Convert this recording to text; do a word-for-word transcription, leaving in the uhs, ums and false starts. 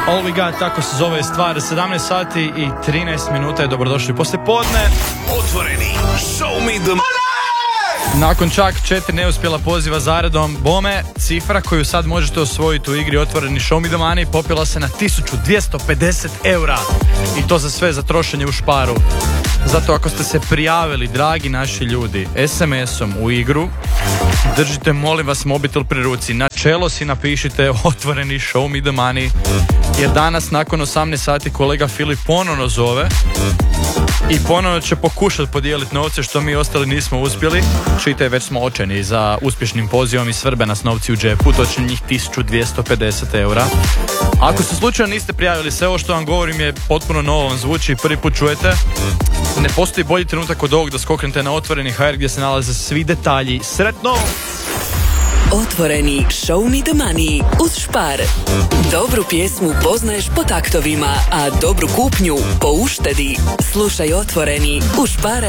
All We Got, tako se zove stvar. Sedamnaest sati i trinaest minuta je dobrodošli poslije podne. Otvoreni, show me the money! Nakon čak četiri neuspjela poziva zaredom, bome, cifra koju sad možete osvojiti u igri Otvoreni Show Me The Money popila se na tisuću dvjesto pedeset eura. I to za sve za trošenje u šparu. Zato ako ste se prijavili, dragi naši ljudi, es em esom u igru, držite molim vas mobitel pri ruci, na čelo si napišite Otvoreni Show Me The Money, jer danas nakon osamnaest sati kolega Filip ponovno zove i ponovno će pokušati podijeliti novce što mi ostali nismo uspjeli. Čite, već smo očajni za uspješnim pozivom i svrbe nas novci u džepu, točno njih tisuću dvjesto pedeset eura. Ako se slučajno niste prijavili, sve ovo što vam govorim je potpuno novo, vam zvuči, prvi put čujete. Ne postoji bolji trenutak od ovog da skoknete na Otvoreni ha er gdje se nalaze svi detalji. Sretno! Otvoreni Show Me The Money uz Špar. Dobru pjesmu poznaješ po taktovima, a dobru kupnju po uštedi. Slušaj Otvoreni u Špar